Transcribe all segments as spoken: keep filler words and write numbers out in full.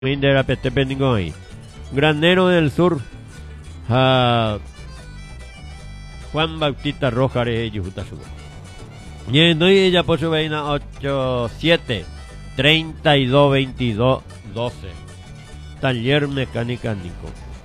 Mindera Pete Peningoi. Granero del Sur. Uh, Juan Bautista Rojares Yujuta Subo. Y no ella por su veina ocho siete treinta y dos veintidós doce. Taller Mecánica Nico.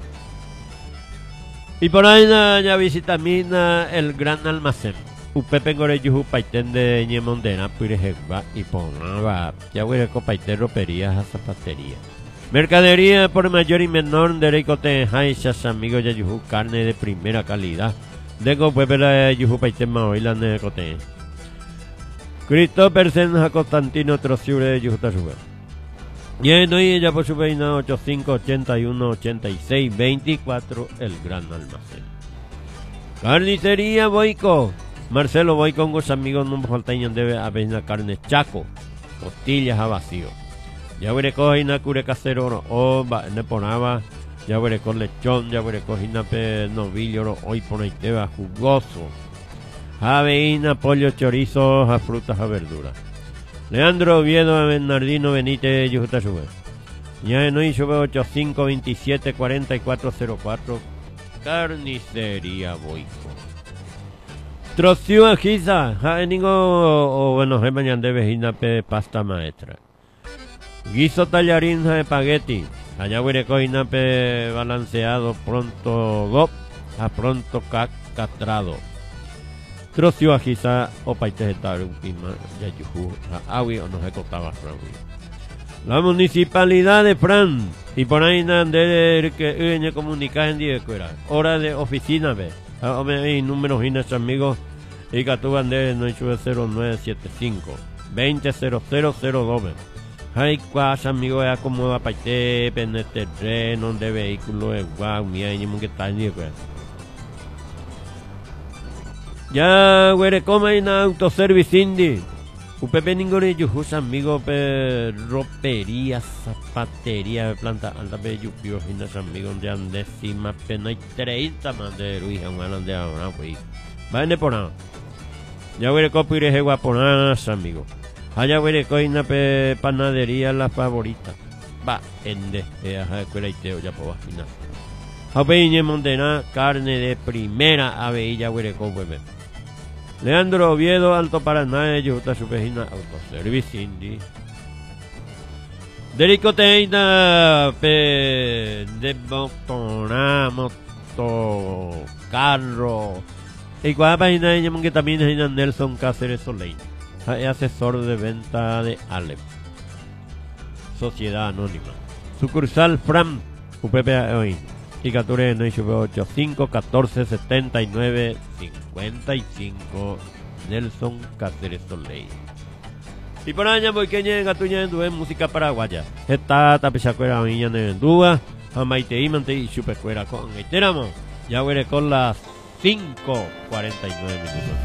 Y por ahí ya visita mina el Gran Almacén. Upepe Gore Yuju Paiten de Ñemondena, Purejegba y Ponaba. Ya voy a copaiter roperías a zapatería. Mercadería por mayor y menor de Reicote Haishas amigos de Yuju, carne de primera calidad. Dengo Pepe la Yuju Paiten Maoilan de Cote. Christopher Senja Constantino Trociure de Yuju Tasube. Y no y ella por su veina ochenta y cinco ochenta y uno ochenta y seis veinticuatro el Gran Almacén. Carnicería Boico. Marcelo Boico con los amigos no faltan debe haber una carne chaco, costillas a vacío. Ya veré cojina cure casero o ne ponaba, ya veré con lechón, ya veré cojina pe novillo hoy por ahí te va jugoso. Aveína, pollo, chorizo, a frutas, a verduras. Leandro Oviedo, a Bernardino Benítez, Yujuta Sube. Ya no hizo ochenta y cinco veintisiete cuarenta y cuatro cero cuatro. Carnicería Boico. Troció a Giza, Jaenigo, o bueno, he mañana de vejina pe pasta maestra. Guiso tallarín de espagueti. Allá huele coina pe balanceado pronto go, a pronto ca, castrado. Troció a Giza, o paite estar un pima, ya yuju, a awi o no se costaba fraui. La municipalidad de Fran, y por ahí de que uñe comunicar en día hora de oficina ve. Hay números y amigos y que tú banderas no hizo cero nueve siete cinco veinte cero cero cero dos. Hay cuas amigos ya como va para te en este terreno de vehículos guau mía y que está ni pues. Ya güey come en autoservice indie. Upepe ningore yujus amigo pe ropería zapatería planta alta pe yupio hinas amigos de andesima pe no hay treinta más de ruija un de ahora pues vaene por nada ya veré copire je guaponas amigos allá veré coina pe panadería la favorita va en de ajá escuela y teo ya por final apeñe mondena carne de primera aveilla veré cope. Leandro Oviedo, Alto Paraná, Yujuta Supejina, Autoservice Indie. Derico Teina, Pe, de Motorá, Moto, Carro. Y cuál página de que también es Nelson Cáceres Soleil, es asesor de venta de Alep. Sociedad Anónima. Sucursal Fram, U P P hoy. Y Cature no hizo ochenta y cinco catorce setenta y nueve cincuenta y cinco Nelson Cáceres Soleil. Y por allá voy que llega tuña en Dúa música paraguaya. Esta tapizacuera miña en Dúa, amaite y mante y chupecuera con enteramos. Ya veré con las cinco cuarenta y nueve minutos.